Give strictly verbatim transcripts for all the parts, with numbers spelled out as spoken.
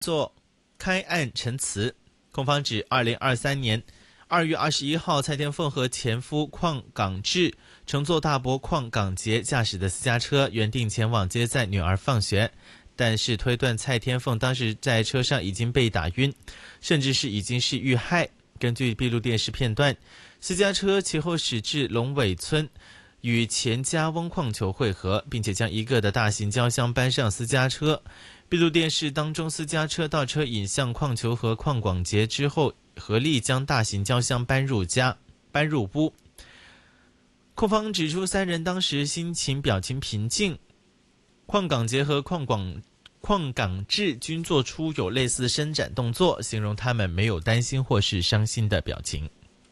作开案陈词。控方指，二零二三年二月二十一号，蔡天凤和前夫邝港志乘坐大伯邝港杰驾驶的私家车，原定前往接载女儿放学，但是推断蔡天凤当时在车上已经被打晕，甚至是已经是遇害。根据闭路电视片段，私家车其后驶至龙尾村，与前家翁邝球会合，并且将一个的大型胶箱搬上私家车。闭路电视当中，私家车倒车引向邝球和邝广杰之后，合力将大型胶箱搬入家，搬入屋。控方指出，三人当时心情表情平静，邝港杰和邝广邝港志均做出有类似伸展动作，形容他们没有担心或是伤心的表情。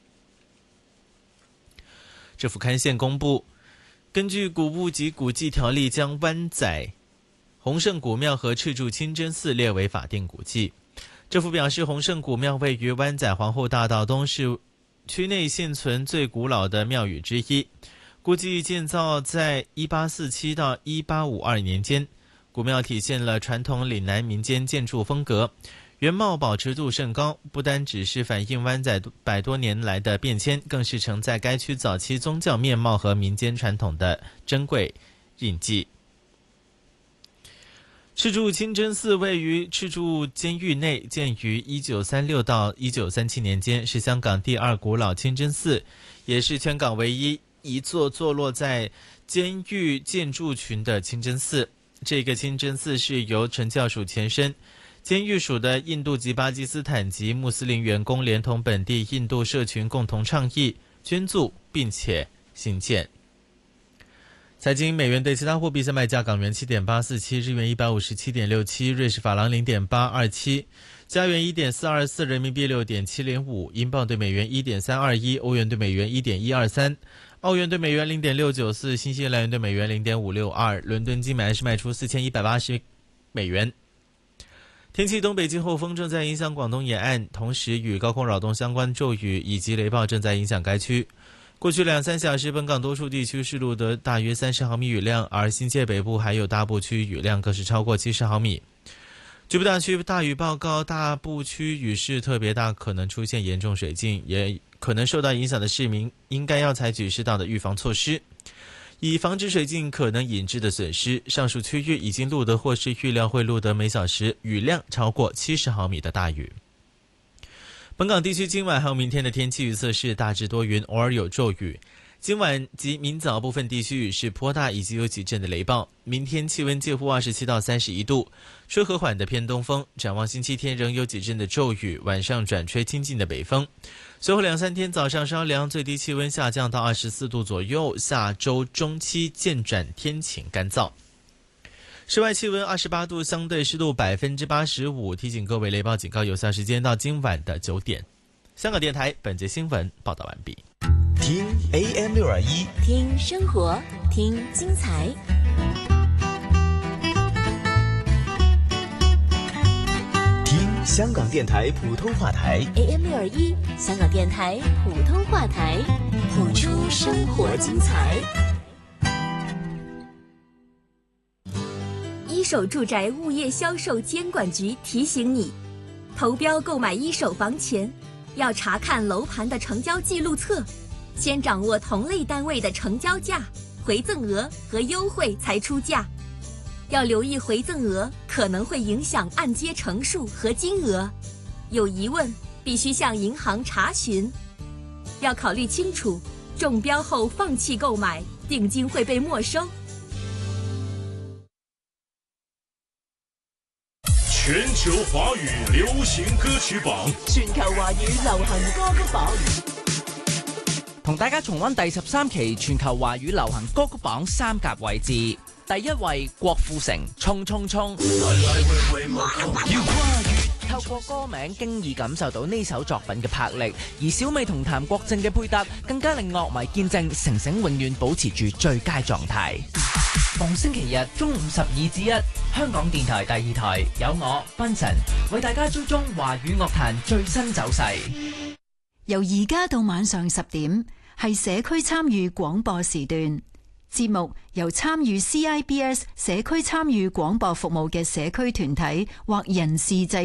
政府刊宪公布，根据古物及古迹条例，将湾仔洪圣古庙和赤柱清真寺列为法定古迹。政府表示，洪圣古庙位于湾仔皇后大道东，是区内现存最古老的庙宇之一，估计建造在一八四七到一八五二年间。古庙体现了传统岭南民间建筑风格，原貌保持度甚高，不单只是反映湾仔百多年来的变迁，更是承载该区早期宗教面貌和民间传统的珍贵印记。赤柱清真寺位于赤柱监狱内，建于一九三六到一九三七年间，是香港第二古老清真寺，也是全港唯一一座坐落在监狱建筑群的清真寺。这个清真寺是由惩教署前身监狱署的印度及巴基斯坦籍穆斯林员工连同本地印度社群共同倡议捐助，并且兴建。财经，美元对其他货币相卖价：港元 七点八四七， 日元 一百五十七点六七， 瑞士法郎 零点八二七， 加元 一点四二四， 人民币 六点七零五， 英镑对美元 一点三二一， 欧元对美元 一点一二三， 澳元对美元 零点六九四， 新西兰元对美元 零点五六二。 伦敦金买是卖出四千一百八十美元。天气，东北季候风正在影响广东沿岸，同时与高空扰动相关骤雨以及雷暴正在影响该区。过去两三小时，本港多数地区是录得大约三十毫米雨量，而新界北部还有大部区雨量更是超过七十毫米。局部大区大雨报告，大部区雨势特别大，可能出现严重水浸，也可能受到影响的市民应该要采取适当的预防措施，以防止水浸可能引致的损失。上述区域已经录得或是预料会录得每小时雨量超过七十毫米的大雨。本港地区今晚还有明天的天气预测是大致多云，偶尔有骤雨。今晚及明早部分地区雨势颇大，以及有几阵的雷暴。明天气温介乎二十七到三十一度，吹和缓的偏东风。展望星期天仍有几阵的骤雨，晚上转吹清劲的北风。随后两三天早上稍凉，最低气温下降到二十四度左右。下周中期渐转天晴干燥。室外气温二十八度，相对湿度百分之八十五。提醒各位，雷暴警告有效时间到今晚的九点。香港电台本节新闻报道完毕。 听 A M 六二一， 听生活，听精彩。 听香港电台普通话台 A M 六二一，香港电台普通话台，谱出生活精彩。 一手住宅物业销售监管局提醒你，投标购买一手房前，要查看楼盘的成交记录册，先掌握同类单位的成交价、回赠额和优惠才出价。要留意回赠额可能会影响按揭成数和金额，有疑问必须向银行查询。要考虑清楚，中标后放弃购买，定金会被没收。 全球华语流行歌曲榜， 全球華語流行歌曲榜， 同大家重溫第十三期全球華語流行歌曲榜三甲位置。第一位郭富城，衝衝衝。要跨越，透過歌名經已感受到呢首作品嘅魄力，而小美同譚國正嘅配搭更加令樂迷見證成成永遠保持住最佳狀態。逢星期日中午十二至一，香港電台第二台有我賓臣為大家追蹤華語樂壇最新走勢。 由而家到晚上十點係社區參與廣播時段，節目由參與 C I B S 社區參與廣播服務嘅社區團體或人士製